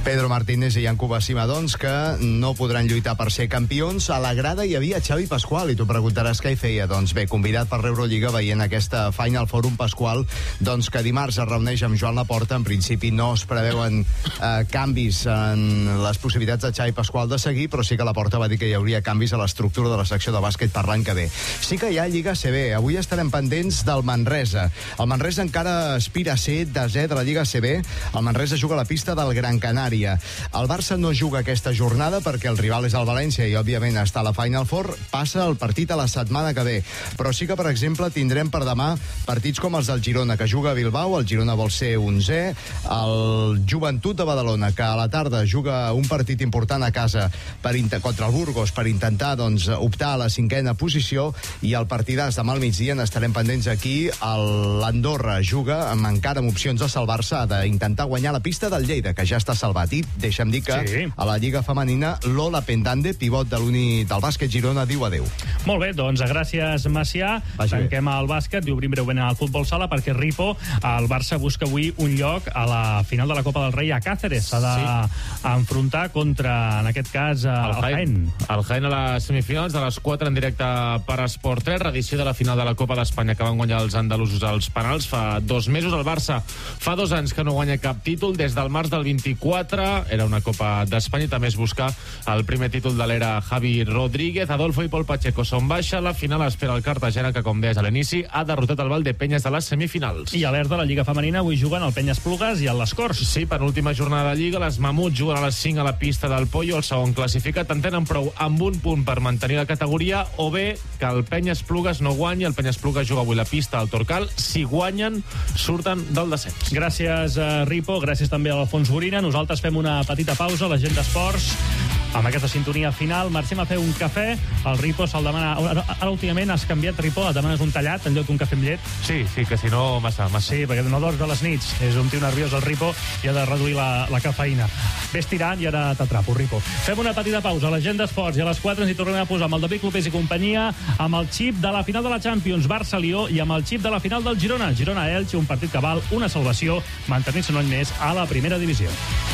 Pedro Martínez i Yankuba Sima, doncs, que no podran lluitar per ser campions. A la grada hi havia Xavi Pasqual, i tu preguntaràs què hi feia. Doncs bé, convidat per l'Eurolliga veient aquesta Final Forum. Pasqual, doncs, que dimarts es reuneix amb Joan Laporta. En principi no es preveuen canvis en les possibilitats de Xavi Pasqual de seguir, però sí que Laporta va dir que hi hauria canvis a l'estructura de la secció de bàsquet per l'any que ve. Sí que hi ha Lliga ACB. Avui estarem pendents del Manresa. El Manresa encara aspira a ser desè de la Lliga ACB. El Manresa juga a la pista del Gran Canària. El Barça no juga aquesta jornada perquè el rival és el València i, òbviament, està a la Final Four. Passa el partit a la setmana que ve. Però sí que, per exemple, tindrem per demà partits com els del Girona, que juga a Bilbao. El Girona vol ser 11è. El Joventut de Badalona, que a la tarda juga un partit important a casa contra el Burgos per intentar, doncs, optar a la 5a posició. I el partidàs demà al migdia n'estarem pendents aquí. L'Andorra juga encara amb opcions de salvar-se. Ha d'intentar guanyar la pista del Lleida, que ja està salvat. I deixa'm dir que a la Lliga Femenina Lola Pendande, pivot del bàsquet Girona, diu adeu. Molt bé, doncs gràcies, Macià. Tanquem el bàsquet i obrim breument al futbol sala perquè Ripo, el Barça busca avui un lloc a la final de la Copa del Rei a Cáceres. S'ha d'enfrontar contra, en aquest cas, el Jaén. El Jaén a les semifinals de les 4 en directe per Esport 3, reedició de la final de la Copa d'Espanya que van guanyar els andalusos als penals fa 2 mesos. El Barça fa 2 anys que no guanya cap títol, des del març del 24. Era una Copa d'Espanya i també es busca el primer títol de l'era Javi Rodríguez. Adolfo i Pol Pacheco són baixa. La final espera el Cartagena, que, com deies a l'inici, ha derrotat el Valdepeñas de les semifinals. I alerta, la Lliga Femenina avui juguen el Penyes Plugues i el Les Corts. Sí, penúltima jornada de Lliga. Les Mamuts juguen a les 5 a la pista del Pollo. El segon classificat en tenen prou amb un punt per mantenir la categoria, o bé que el Penyes Plugues no guanyi. El Penyes Plugues juga avui la pista al Torcal. Si guanyen, surten del descens. Gràcies, Ripo. Gràcies també a l'Alfons Borina. Nosaltres fem una petita pausa a l'agenda esports. Amb aquesta sintonia final marxem a fer un cafè. El Ripo se'l demana... Ara últimament has canviat, Ripo, et demanes un tallat en lloc d'un cafè amb llet. Sí, que si no, massa. Sí, perquè no dors de les nits. És un tio nerviós, el Ripo, i ha de reduir la cafeïna. Ves tirant i ara t'atrapo, Ripo. Fem una petita pausa a l'agenda esports i a les 4 ens hi tornem a posar amb el David Clopés i companyia, amb el xip de la final de la Champions, Barça-Lió, i amb el xip de la final del Girona, Girona-Elche, un partit que val una salvació, mantenir-se un any més a la primera divisió.